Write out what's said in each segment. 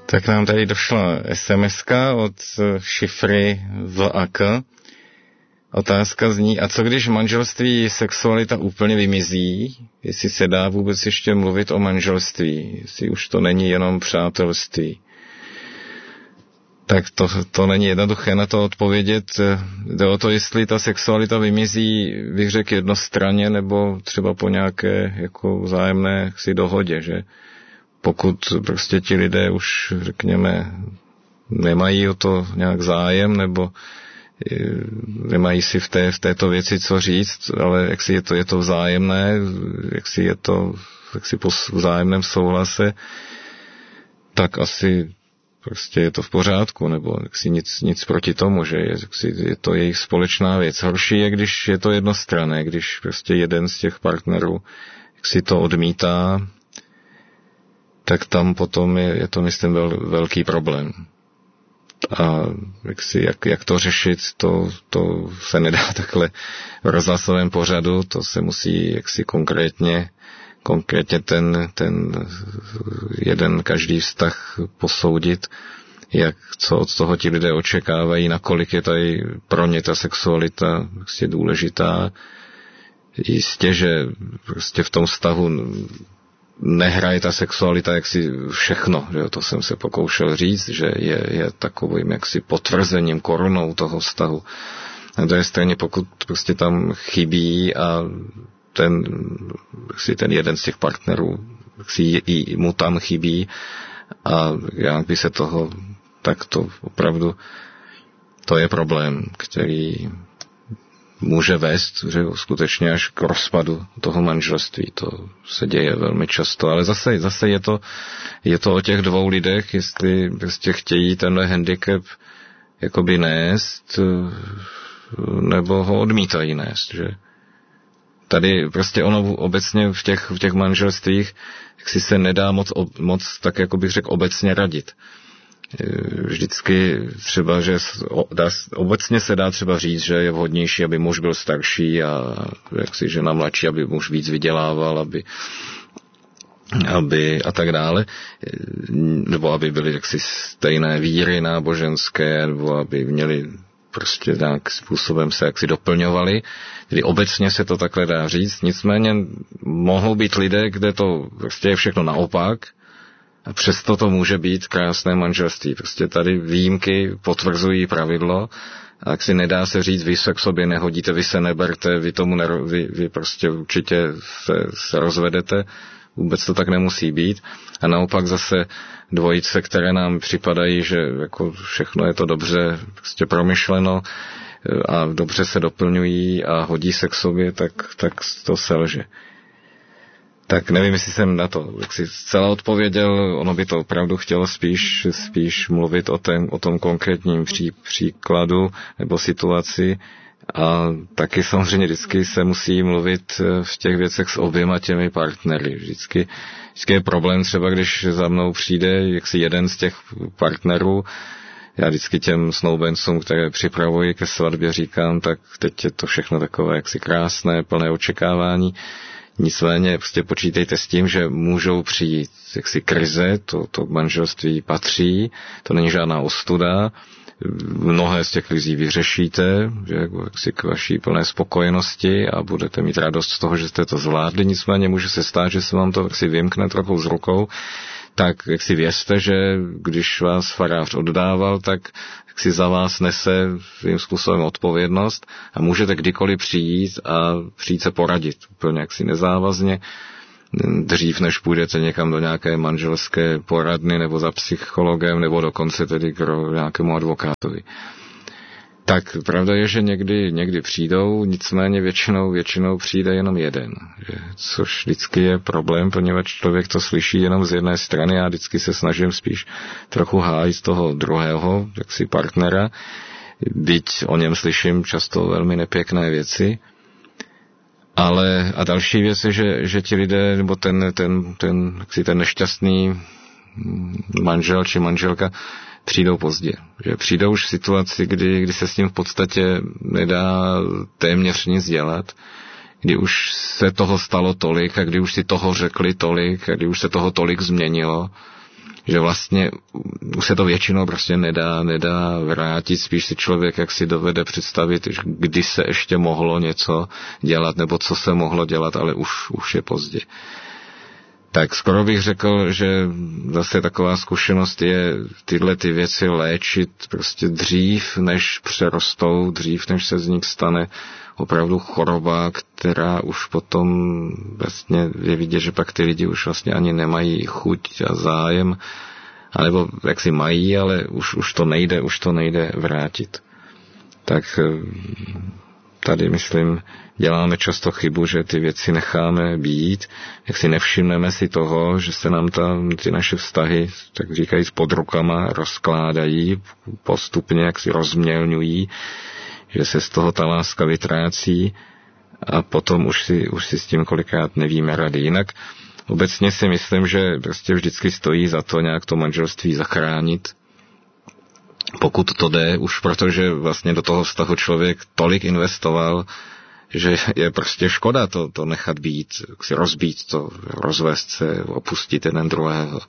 Tak nám tady došla SMS-ka od šifry VAK. Otázka zní, a co když v manželství sexualita úplně vymizí? Jestli se dá vůbec ještě mluvit o manželství? Jestli už to není jenom přátelství? Tak to není jednoduché na to odpovědět. Jde o to, jestli ta sexualita vymizí, bych řekl, jednostranně, nebo třeba po nějaké jako vzájemné dohodě, že? Pokud prostě ti lidé už, řekněme, nemají o to nějak zájem, nebo nemají si v této věci co říct, ale jak si je to vzájemné, jak si po vzájemném souhlase, tak asi prostě je to v pořádku, nebo jaksi nic proti tomu, že je to jejich společná věc. Horší je, když je to jednostranné, když prostě jeden z těch partnerů si to odmítá, tak tam potom je to, myslím, velký problém. A jak to řešit, to se nedá takhle v rozhlasovém pořadu, to se musí jaksi konkrétně ten jeden každý vztah posoudit, co od toho ti lidé očekávají, nakolik je tady pro ně ta sexualita prostě důležitá. Jistě, že prostě v tom vztahu nehraje ta sexualita jaksi všechno, že to jsem se pokoušel říct, že je takovým jaksi potvrzením, korunou toho vztahu. Na druhé straně, pokud prostě tam chybí a ten jeden z těch partnerů mu tam chybí a jak by se toho, tak to opravdu to je problém, který může vést, že skutečně až k rozpadu toho manželství. To se děje velmi často, ale zase je to o těch dvou lidech, jestli prostě chtějí tenhle handicap jakoby nést, nebo ho odmítají nést, že? Tady prostě ono obecně v těch manželstvích si se nedá moc tak jako bych řekl obecně radit. Vždycky třeba, že obecně se dá třeba říct, že je vhodnější, aby muž byl starší a jaksi žena mladší, aby muž víc vydělával, aby a tak dále, nebo aby byly jaksi stejné víry náboženské, nebo aby měli prostě nějak způsobem se jaksi doplňovali. Tedy obecně se to takhle dá říct, nicméně mohou být lidé, kde to prostě je všechno naopak, a přesto to může být krásné manželství. Prostě tady výjimky potvrzují pravidlo, a jak si nedá se říct, vy se k sobě nehodíte, vy se neberte, vy prostě určitě se rozvedete. Vůbec to tak nemusí být. A naopak zase dvojice, které nám připadají, že jako všechno je to dobře prostě promyšleno a dobře se doplňují a hodí se k sobě, tak to selže. Tak nevím, jestli jsem na to jaksi zcela odpověděl, ono by to opravdu chtělo spíš mluvit o tom konkrétním příkladu nebo situaci, a taky samozřejmě vždycky se musí mluvit v těch věcech s oběma těmi partnery. Vždycky je problém třeba, když za mnou přijde jaksi jeden z těch partnerů. Já vždycky těm snoubencům, které připravuji ke svatbě, říkám, tak teď je to všechno takové jaksi krásné, plné očekávání. Nicméně prostě počítejte s tím, že můžou přijít jaksi krize, to manželství patří, to není žádná ostuda. Mnohé z těch krizí vyřešíte, že jaksi k vaší plné spokojenosti a budete mít radost z toho, že jste to zvládli, nicméně může se stát, že se vám to jaksi vymkne trochu z rukou, tak jak si vězte, že když vás farář oddával, tak jak si za vás nese svým způsobem odpovědnost a můžete kdykoliv přijít a přijít se poradit, úplně jaksi nezávazně, dřív než půjdete někam do nějaké manželské poradny nebo za psychologem, nebo dokonce tedy k nějakému advokátovi. Tak pravda je, že někdy přijdou, nicméně většinou přijde jenom jeden, což vždycky je problém, poněvadž člověk to slyší jenom z jedné strany. Já vždycky se snažím spíš trochu hájit toho druhého, jaksi partnera, byť o něm slyším často velmi nepěkné věci. Ale a další věc je, že ti lidé, nebo ten nešťastný manžel či manželka přijdou pozdě. Že přijdou už v situaci, kdy se s ním v podstatě nedá téměř nic dělat, kdy už se toho stalo tolik a kdy už si toho řekli tolik a kdy už se toho tolik změnilo, že vlastně už se to většinou prostě nedá vrátit, spíš si člověk jak si dovede představit, kdy se ještě mohlo něco dělat, nebo co se mohlo dělat, ale už je pozdě. Tak skoro bych řekl, že zase taková zkušenost je tyhle ty věci léčit prostě dřív, než přerostou, dřív, než se z nich stane opravdu choroba, která už potom vlastně je vidět, že pak ty lidi už vlastně ani nemají chuť a zájem, anebo jak si mají, ale už to nejde vrátit. Tak tady, myslím, děláme často chybu, že ty věci necháme být, jak si nevšimneme si toho, že se nám ty naše vztahy, tak říkajíc, pod rukama rozkládají, postupně jak si rozmělňují, že se z toho ta láska vytrácí a potom už si s tím kolikrát nevíme rady. Jinak obecně si myslím, že prostě vždycky stojí za to nějak to manželství zachránit, pokud to jde, už protože vlastně do toho vztahu člověk tolik investoval, že je prostě škoda to nechat být, si rozbít to, rozvést se, opustit jeden druhého.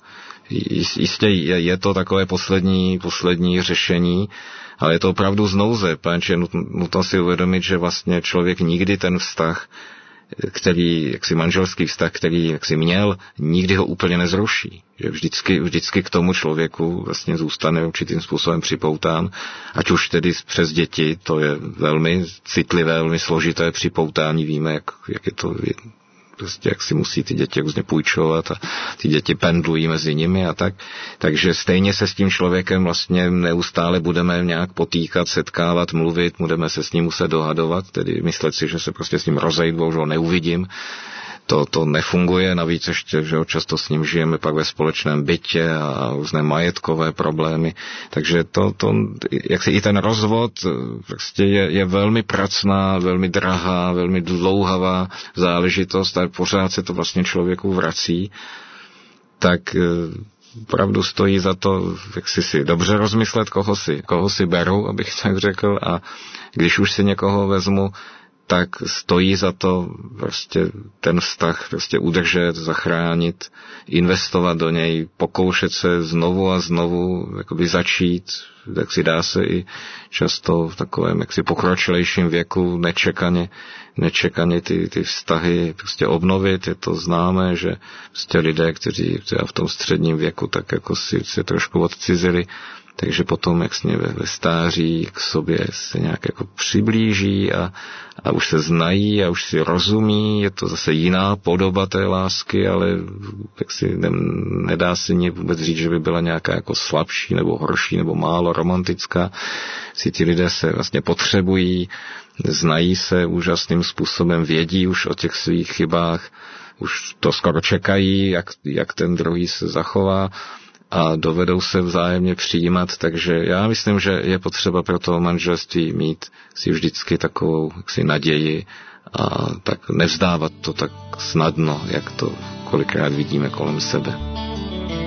Jistě je to takové poslední řešení, ale je to opravdu z nouze, protože je nutno si uvědomit, že vlastně člověk nikdy ten vztah, který, jaksi manželský vztah, který jaksi měl, nikdy ho úplně nezruší. Že vždycky k tomu člověku vlastně zůstane určitým způsobem připoután, ať už tedy přes děti, to je velmi citlivé, velmi složité připoutání, víme, jak je to, prostě jak si musí ty děti různě půjčovat a ty děti pendlují mezi nimi a tak. Takže stejně se s tím člověkem vlastně neustále budeme nějak potýkat, setkávat, mluvit, budeme se s ním muset dohadovat, tedy myslet si, že se prostě s ním rozejdu, že ho neuvidím. To nefunguje, navíc ještě, že často s ním žijeme pak ve společném bytě a různé majetkové problémy. Takže jak si i ten rozvod prostě je velmi pracná, velmi drahá, velmi dlouhavá záležitost a pořád se to vlastně člověku vrací. Tak opravdu stojí za to, jak si dobře rozmyslet, koho si beru, abych tak řekl, a když už si někoho vezmu, tak stojí za to prostě ten vztah prostě udržet, zachránit, investovat do něj, pokoušet se znovu a znovu jakoby začít, tak si dá se i často v takovém jaksi pokročilejším věku nečekaně ty vztahy prostě obnovit. Je to známé, že prostě lidé, kteří v tom středním věku tak jako si se trošku odcizili, takže potom jak ve stáří k sobě se nějak jako přiblíží a už se znají a už si rozumí, je to zase jiná podoba té lásky, ale tak si nedá se ní vůbec říct, že by byla nějaká jako slabší nebo horší nebo málo romantická. Si ti lidé se vlastně potřebují, znají se úžasným způsobem, vědí už o těch svých chybách, už to skoro čekají, jak ten druhý se zachová a dovedou se vzájemně přijímat, takže já myslím, že je potřeba pro to manželství mít si vždycky takovou jaksi naději a tak nevzdávat to tak snadno, jak to kolikrát vidíme kolem sebe.